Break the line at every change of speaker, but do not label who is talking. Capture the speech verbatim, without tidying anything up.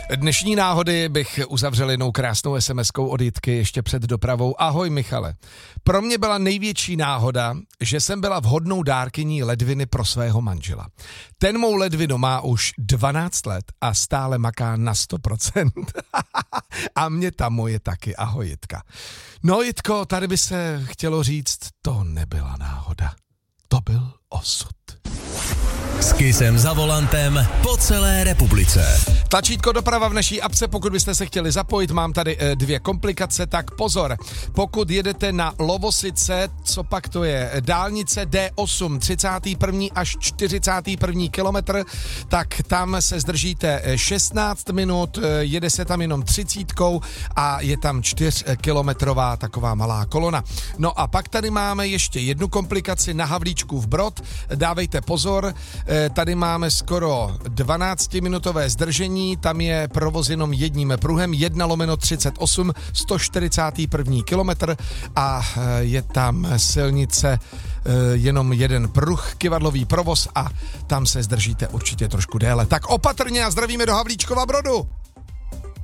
Dnešní náhody bych uzavřel jednou krásnou es em eskou od Jitky ještě před dopravou. Ahoj Michale, pro mě byla největší náhoda, že jsem byla vhodnou dárkyní ledviny pro svého manžela. Ten mou ledvinu má už dvanáct let a stále maká na sto procent. A mě ta moje taky. Ahoj Jitka. No Jitko, tady by se chtělo říct, to nebyla náhoda. To byl osud.
S Kissem za volantem po celé republice.
Tlačítko doprava v naší apce, pokud byste se chtěli zapojit, mám tady e, dvě komplikace, tak pozor, pokud jedete na Lovosice, co pak to je, dálnice dé osm, třicátý první až čtyřicátý první kilometr, tak tam se zdržíte šestnáct minut, jede se tam jenom třicítkou a je tam čtyřkilometrová taková malá kolona. No a pak tady máme ještě jednu komplikaci na Havlíčkův Brod, dávejte pozor, tady máme skoro dvanáctiminutové zdržení, tam je provoz jenom jedním pruhem, jedna lomeno třicet osm, sto čtyřicátý první kilometr a je tam silnice jenom jeden pruh, kyvadlový provoz a tam se zdržíte určitě trošku déle. Tak opatrně a zdravíme do Havlíčkova Brodu.